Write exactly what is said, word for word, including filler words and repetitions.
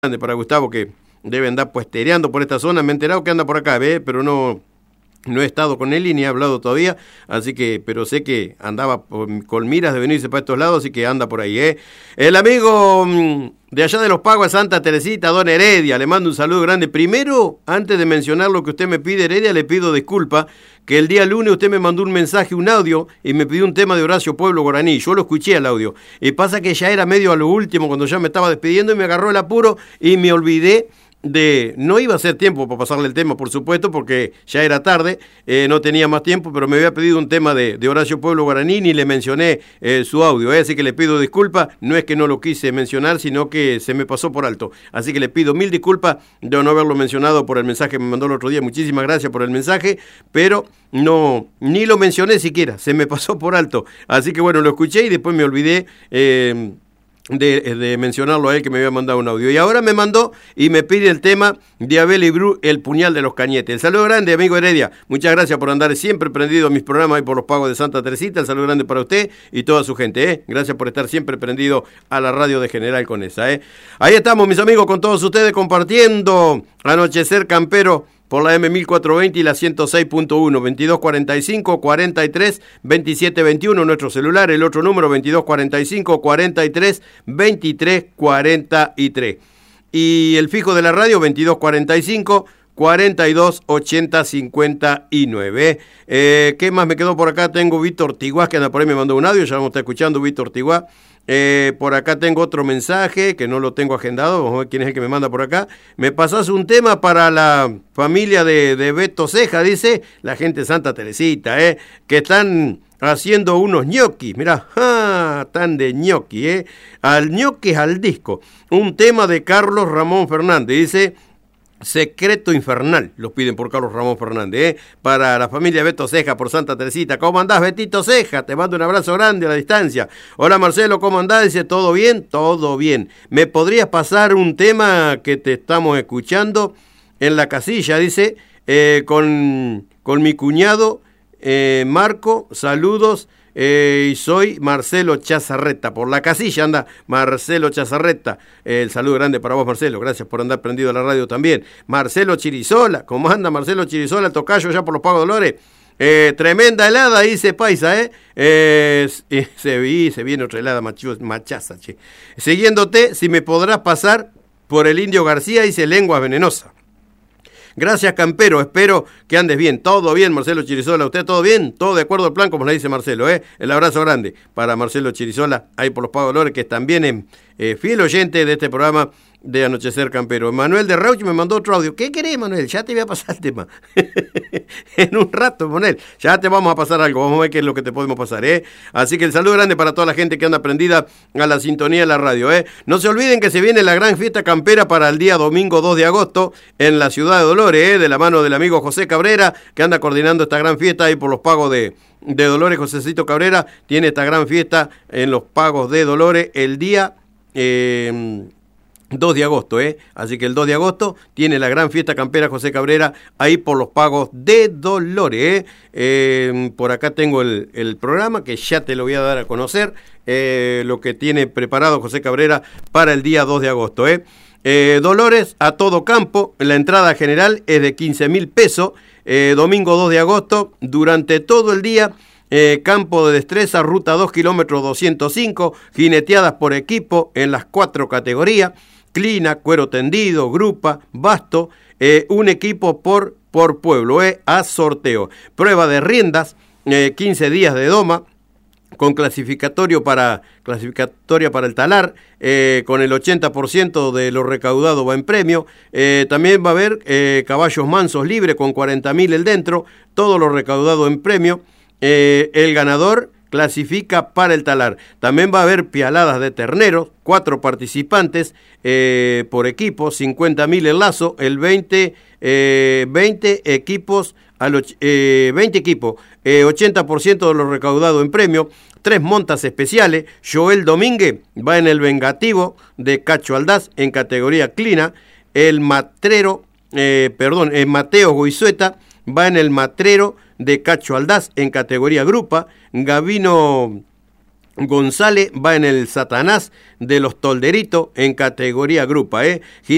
grande para Gustavo, que debe andar puestereando por esta zona. Me he enterado que anda por acá, ¿ve? Pero no, no he estado con él y ni he hablado todavía, así que, pero sé que andaba por, con miras de venirse para estos lados, así que anda por ahí, ¿eh? El amigo mmm, de allá de los Pagos de Santa Teresita, don Heredia, le mando un saludo grande. Primero, antes de mencionar lo que usted me pide, Heredia, le pido disculpa, que el día lunes usted me mandó un mensaje, un audio, y me pidió un tema de Horacio Pueblo Guaraní. Yo lo escuché el audio, y pasa que ya era medio a lo último, cuando ya me estaba despidiendo, y me agarró el apuro, y me olvidé de, no iba a ser tiempo para pasarle el tema, por supuesto, porque ya era tarde, eh, no tenía más tiempo, pero me había pedido un tema de, de Horacio Pueblo Guaraní, ni le mencioné eh, su audio, eh, así que le pido disculpas. No es que no lo quise mencionar, sino que se me pasó por alto, así que le pido mil disculpas de no haberlo mencionado por el mensaje que me mandó el otro día. Muchísimas gracias por el mensaje, pero no, ni lo mencioné siquiera, se me pasó por alto, así que bueno, lo escuché y después me olvidé eh, De, de mencionarlo a él, que me había mandado un audio. Y ahora me mandó y me pide el tema de Abel y Bru, El Puñal de los Cañetes. El saludo grande, amigo Heredia. Muchas gracias por andar siempre prendido a mis programas y por los Pagos de Santa Teresita. El saludo grande para usted y toda su gente, ¿eh? Gracias por estar siempre prendido a la radio de General Conesa, ¿eh? Ahí estamos, mis amigos, con todos ustedes compartiendo Anochecer Campero por la eme mil cuatrocientos veinte y la ciento seis punto uno, veintidós cuarenta y cinco, cuarenta y tres, veintisiete veintiuno, nuestro celular, el otro número veintidós cuarenta y cinco, cuarenta y tres, veintitrés cuarenta y tres. Y el fijo de la radio veintidós cuarenta y cinco, cuarenta y dos, ochenta, cincuenta y nueve. Eh, ¿Qué más me quedó por acá? Tengo Víctor Tiguá, que anda por ahí, me mandó un audio, ya vamos a estar escuchando Víctor Tiguá. Eh, por acá tengo otro mensaje que no lo tengo agendado, vamos a ver quién es el que me manda por acá. Me pasás un tema para la familia de, de Beto Ceja, dice la gente de Santa Teresita, eh, que están haciendo unos ñoquis, mirá, ¡ah! Tan de ñoqui, eh, al ñoquis al disco, un tema de Carlos Ramón Fernández, dice Secreto Infernal, los piden por Carlos Ramón Fernández, ¿eh? Para la familia Beto Ceja por Santa Teresita. ¿Cómo andás, Betito Ceja? Te mando un abrazo grande a la distancia. Hola, Marcelo, ¿cómo andás? Dice, ¿todo bien? Todo bien. ¿Me podrías pasar un tema que te estamos escuchando en la casilla? Dice, eh, con, con mi cuñado eh, Marco, saludos. Eh, y soy Marcelo Chazarreta, por la casilla anda Marcelo Chazarreta, eh, el saludo grande para vos, Marcelo, gracias por andar prendido a la radio también. Marcelo Chirizola, ¿cómo anda Marcelo Chirizola, el tocayo ya por los Pagos de Dolores? Eh, tremenda helada, dice Paisa, ¿eh? eh se, vi, se viene otra helada machu, machaza, che. Siguiéndote, si me podrás pasar por el Indio García, dice Lengua Venenosa. Gracias, Campero, espero que andes bien. Todo bien, Marcelo Chirizola, ¿usted todo bien? Todo de acuerdo al plan, como le dice Marcelo, ¿eh? El abrazo grande para Marcelo Chirizola, ahí por los Pagos de Dolores, que también es eh, fiel oyente de este programa de Anochecer Campero. Manuel de Rauch me mandó otro audio. ¿Qué querés, Manuel? Ya te voy a pasar el tema. En un rato, Manuel. Ya te vamos a pasar algo. Vamos a ver qué es lo que te podemos pasar, ¿eh? Así que el saludo grande para toda la gente que anda prendida a la sintonía de la radio, ¿eh? No se olviden que se viene la gran fiesta campera para el día domingo dos de agosto en la ciudad de Dolores, ¿eh? De la mano del amigo José Cabrera, que anda coordinando esta gran fiesta ahí por los Pagos de, de Dolores. Josecito Cabrera tiene esta gran fiesta en los Pagos de Dolores el día Eh, dos de agosto, ¿eh? Así que el dos de agosto tiene la gran fiesta campera José Cabrera ahí por los Pagos de Dolores, ¿eh? Eh, por acá tengo el, el programa que ya te lo voy a dar a conocer, eh, lo que tiene preparado José Cabrera para el día dos de agosto, ¿eh? Eh, Dolores a todo campo, la entrada general es de quince mil pesos, eh, domingo dos de agosto, durante todo el día. Eh, campo de destreza, ruta dos kilómetros doscientos cinco, jineteadas por equipo en las cuatro categorías, clina, cuero tendido, grupa, basto, eh, un equipo por, por pueblo, eh, a sorteo. Prueba de riendas, eh, quince días de doma, con clasificatorio para, clasificatoria para el talar, eh, con el ochenta por ciento de lo recaudado va en premio. Eh, también va a haber eh, caballos mansos libres con cuarenta mil el dentro, todo lo recaudado en premio. Eh, el ganador clasifica para el talar. También va a haber pialadas de terneros, cuatro participantes eh, por equipo, cincuenta mil el lazo, el veinte, eh, veinte equipos, al, eh, veinte equipos, eh, ochenta por ciento de lo recaudado en premio, tres montas especiales. Joel Domínguez va en el vengativo de Cacho Aldaz en categoría clina, el matrero, eh, perdón, el Mateo Goizueta va en el matrero de Cacho Aldaz en categoría grupa, Gavino González va en el Satanás de los Tolderitos en categoría grupa, ¿eh?